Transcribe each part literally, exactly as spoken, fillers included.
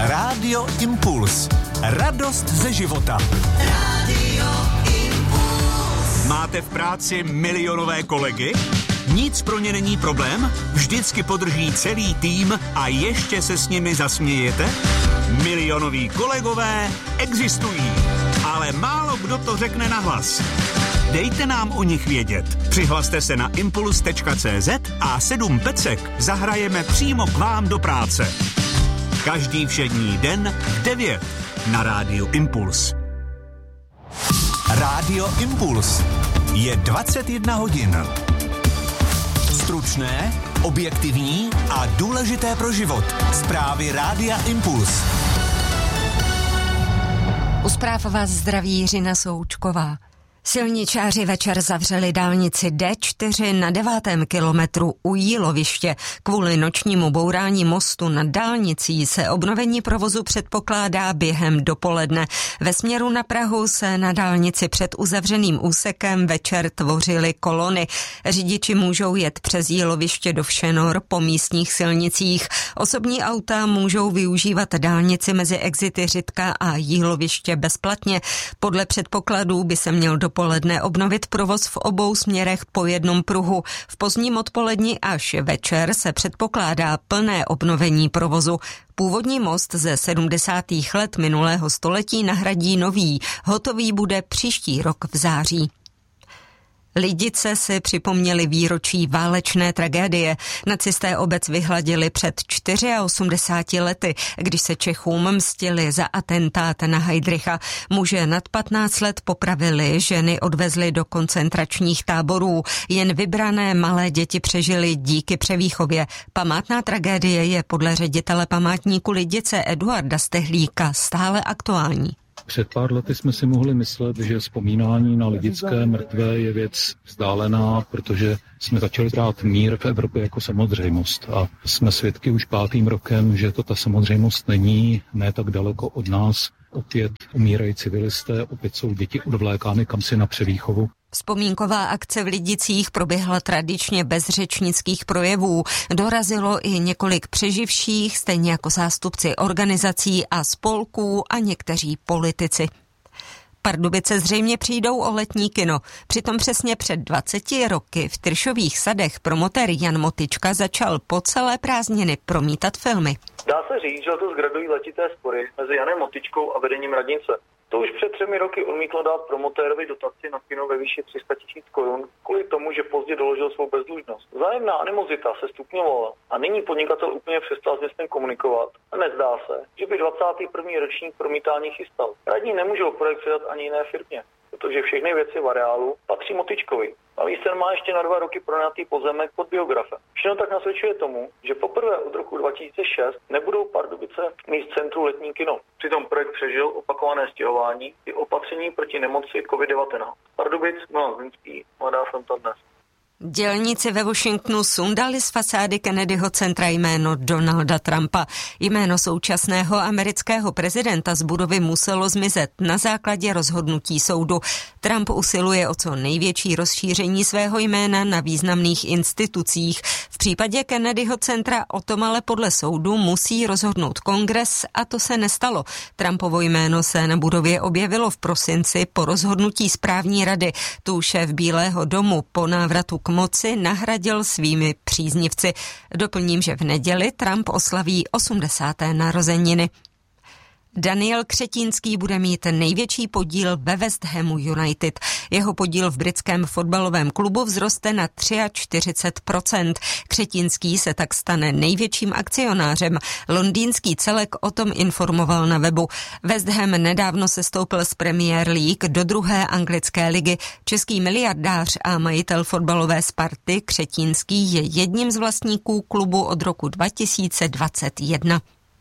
Rádio Impuls. Radost ze života. Rádio Impuls. Máte v práci milionové kolegy? Nic pro ně není problém? Vždycky podrží celý tým a ještě se s nimi zasmějete? Milionoví kolegové existují, ale málo kdo to řekne nahlas. Dejte nám o nich vědět. Přihlaste se na impuls tečka cé zet a sedm pecek zahrajeme přímo k vám do práce. Každý všední den v devět na Rádiu Impuls. Rádio Impuls. Je dvacet jedna hodin. Stručné, objektivní a důležité pro život. Zprávy Rádia Impuls. U zpráv vás zdraví Jiřina Součková. Silničáři večer zavřeli dálnici D čtyři na devátém kilometru u Jíloviště. Kvůli nočnímu bourání mostu nad dálnicí se obnovení provozu předpokládá během dopoledne. Ve směru na Prahu se na dálnici před uzavřeným úsekem večer tvořily kolony. Řidiči můžou jet přes Jíloviště do Všenor po místních silnicích. Osobní auta můžou využívat dálnici mezi exity Řitka a Jíloviště bezplatně. Podle předpokladů by se měl do Poledne obnovit provoz v obou směrech po jednom pruhu. V pozdním odpolední až večer se předpokládá plné obnovení provozu. Původní most ze sedmdesátých let minulého století nahradí nový. Hotový bude příští rok v září. Lidice si připomněli výročí válečné tragédie. Nacisté obec vyhladili před osmdesáti čtyřmi lety, když se Čechům mstili za atentát na Heydricha. Muže nad patnáct let popravili, ženy odvezli do koncentračních táborů. Jen vybrané malé děti přežily díky převýchově. Památná tragédie je podle ředitele památníku Lidice Eduarda Stehlíka stále aktuální. Před pár lety jsme si mohli myslet, že vzpomínání na lidické mrtvé je věc vzdálená, protože jsme začali brát mír v Evropě jako samozřejmost a jsme svědky už pátým rokem, že to ta samozřejmost není, ne tak daleko od nás. Opět umírají civilisté, opět jsou děti odvlékány kamsi na převýchovu. Vzpomínková akce v Lidicích proběhla tradičně bez řečnických projevů. Dorazilo i několik přeživších, stejně jako zástupci organizací a spolků a někteří politici. Pardubice zřejmě přijdou o letní kino. Přitom přesně před dvaceti roky v Tyršových sadech promotér Jan Motyčka začal po celé prázdniny promítat filmy. Dá se říct, že to zgradují letité spory mezi Janem Motyčkou a vedením radnice. To už před třemi roky odmítlo dát promotérovi dotaci na kino ve výši tři sta tisíc korun kvůli tomu, že pozdě doložil svou bezdlužnost. Vzájemná animozita se stupňovala a nyní podnikatel úplně přestal s městem komunikovat a nezdá se, že by dvacátý první ročník promítání chystal. Radní nemůžou projekt předat ani jiné firmě, protože všechny věci v areálu patří Motyčkovi. Navíc ten má ještě na dva roky pronajatý pozemek pod biografem. Všechno tak nasvědčuje tomu, že poprvé od roku dva tisíce šest nebudou Pardubice mít v centru letní kino. Přitom projekt přežil opakované stěhování i opatření proti nemoci covid devatenáct. Pardubic, Milan Zlínský, Mladá fronta dnes. Dělníci ve Washingtonu sundali z fasády Kennedyho centra jméno Donalda Trumpa. Jméno současného amerického prezidenta z budovy muselo zmizet na základě rozhodnutí soudu. Trump usiluje o co největší rozšíření svého jména na významných institucích. V případě Kennedyho centra o tom ale podle soudu musí rozhodnout kongres a to se nestalo. Trumpovo jméno se na budově objevilo v prosinci po rozhodnutí správní rady. Tu šéf Bílého domu po návratu k moci nahradil svými příznivci. Doplním, že v neděli Trump oslaví osmdesáté narozeniny. Daniel Křetínský bude mít největší podíl ve West Hamu United. Jeho podíl v britském fotbalovém klubu vzroste na čtyřicet tři procent. Křetínský se tak stane největším akcionářem. Londýnský celek o tom informoval na webu. West Ham nedávno sestoupil z Premier League do druhé anglické ligy. Český miliardář a majitel fotbalové Sparty Křetínský je jedním z vlastníků klubu od roku dva tisíce dvacet jedna.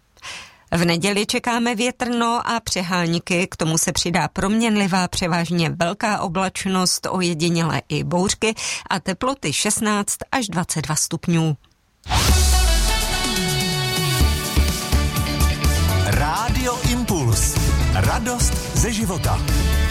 V neděli čekáme větrno a přehánky, k tomu se přidá proměnlivá převážně velká oblačnost, ojedinělé i bouřky a teploty šestnáct až dvacet dva stupňů. Rádio Impuls. Radost ze života.